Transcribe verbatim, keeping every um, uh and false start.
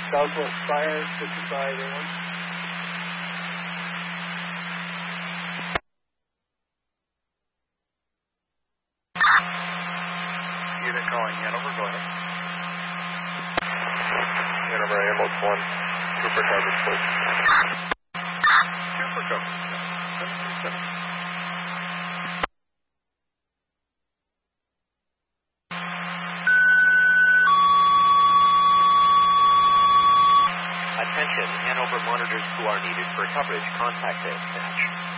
Southwest Fire, fifty-five A one. Unit calling Hanover, go ahead. Hanover ambulance one, trooper coverage, please. Trooper coverage, seven three seven. Attention, Hanover monitors who are needed for coverage, contact dispatch.